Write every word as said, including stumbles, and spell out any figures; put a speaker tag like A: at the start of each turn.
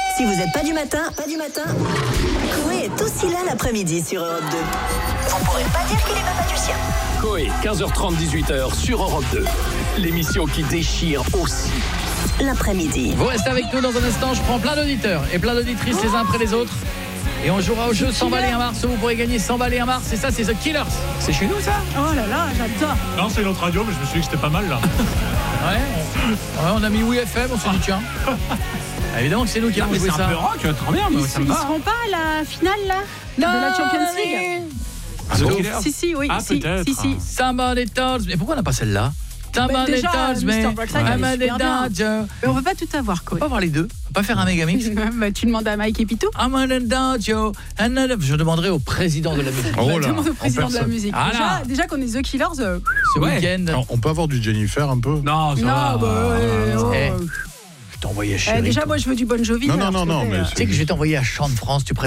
A: Si vous n'êtes pas du matin, pas du matin, Coé est aussi là l'après-midi sur Europe deux. Vous pourrez pas dire qu'il est papa du sien.
B: Coé, quinze heures trente, dix-huit heures sur Europe deux. L'émission qui déchire aussi
A: l'après-midi.
C: Vous restez avec nous dans un instant, je prends plein d'auditeurs et plein d'auditrices oh les uns après les autres. Et on jouera au jeu cent balles et un Mars, vous pourrez gagner cent balles et un Mars. Et ça, c'est The Killers. C'est chez nous, ça?
D: Oh là là, j'adore.
E: Non, c'est notre radio, mais je me suis dit que c'était pas mal, là.
C: Ouais, on, ouais, on a mis Oui F M, on s'est dit tiens. Évidemment que c'est nous qui avons joué ça.
E: C'est un peu rock, très bien, mais
D: ils,
E: ça me
D: ils
E: va.
D: seront pas à la finale, là,
C: non,
D: de la Champions League?
E: Ah bon?
D: Si, si, oui.
E: Ah,
D: si,
E: peut-être.
D: si, si.
C: Somebody tells me. Mais pourquoi on n'a pas celle-là?
D: Bah, déjà,
C: tells me.
D: mister Brookside, elle est super bien. Mais on peut pas tout avoir, quoi.
C: On peut pas avoir les deux. On peut pas faire un méga mix.
D: Bah, tu demandes à Mike et Pitou.
C: Je demanderai au président de la musique.
E: Oh
D: Bah,
E: là,
D: demande au président de la
E: personne.
D: musique.
C: Ah
D: déjà,
C: là.
D: déjà qu'on est The Killers. Euh...
C: Ce
E: Ouais.
C: week-end.
F: Alors, on peut avoir du Jennifer un peu?
E: Non, ça
D: non,
E: va.
D: bah, ouais, oh.
C: Eh, je t'ai envoyé à
D: Eh,
C: Chérie.
D: déjà,
C: toi.
D: moi, je veux du Bon Jovi.
F: Non, non,
D: alors,
F: non,
D: s'il te
F: non,
D: plaît,
F: mais
D: euh.
C: Tu sais que je vais t'envoyer à Chant de France, tu présentes